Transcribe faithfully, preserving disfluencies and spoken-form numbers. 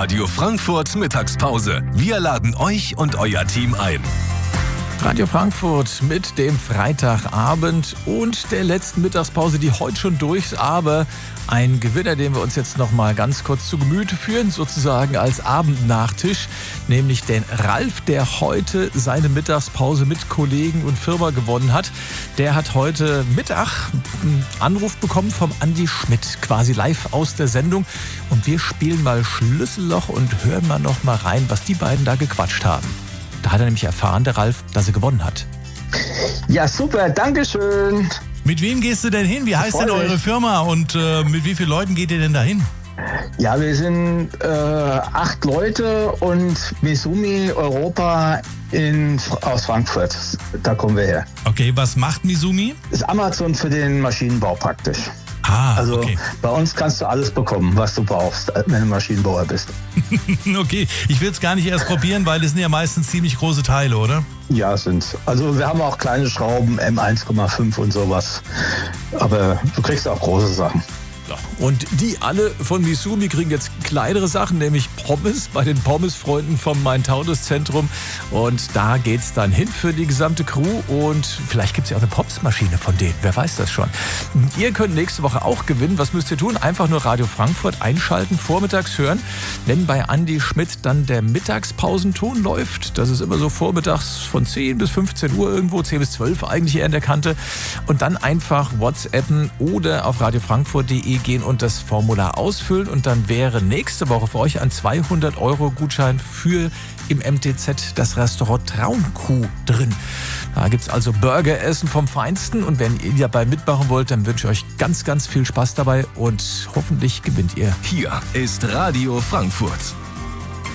Radio Frankfurt Mittagspause. Wir laden euch und euer Team ein. Radio Frankfurt mit dem Freitagabend und der letzten Mittagspause, die heute schon durch ist, aber ein Gewinner, den wir uns jetzt noch mal ganz kurz zu Gemüte führen, sozusagen als Abendnachtisch, nämlich den Ralf, der heute seine Mittagspause mit Kollegen und Firma gewonnen hat. Der hat heute Mittag einen Anruf bekommen vom Andi Schmidt, quasi live aus der Sendung, und wir spielen mal Schlüsselloch und hören mal noch mal rein, was die beiden da gequatscht haben. Da hat er nämlich erfahren, der Ralf, dass er gewonnen hat. Ja, super, Dankeschön. Mit wem gehst du denn hin? Wie heißt denn eure Firma und äh, mit wie vielen Leuten geht ihr denn da hin? Ja, wir sind äh, acht Leute und Misumi Europa in, aus Frankfurt. Da kommen wir her. Okay, was macht Misumi? Das ist Amazon für den Maschinenbau praktisch. Ah, also okay. Bei uns kannst du alles bekommen, was du brauchst, wenn du Maschinenbauer bist. Okay, ich will es gar nicht erst probieren, weil das sind ja meistens ziemlich große Teile, oder? Ja, sind. Also wir haben auch kleine Schrauben, M eins Komma fünf und sowas. Aber du kriegst auch große Sachen. Und die alle von Misumi kriegen jetzt kleinere Sachen, nämlich Pommes bei den Pommesfreunden vom Main-Taunus-Zentrum. Und da geht's dann hin für die gesamte Crew. Und vielleicht gibt's ja auch eine Popsmaschine von denen, wer weiß das schon. Und ihr könnt nächste Woche auch gewinnen. Was müsst ihr tun? Einfach nur Radio Frankfurt einschalten, vormittags hören. Wenn bei Andi Schmidt dann der Mittagspausenton läuft, das ist immer so vormittags von zehn bis fünfzehn Uhr irgendwo, zehn bis zwölf eigentlich eher in der Kante. Und dann einfach WhatsAppen oder auf radiofrankfurt punkt de gehen und das Formular ausfüllen, und dann wäre nächste Woche für euch ein zweihundert Euro Gutschein für im M T Z das Restaurant Traumkuh drin. Da gibt es also Burgeressen vom Feinsten, und wenn ihr dabei mitmachen wollt, dann wünsche ich euch ganz, ganz viel Spaß dabei und hoffentlich gewinnt ihr. Hier ist Radio Frankfurt.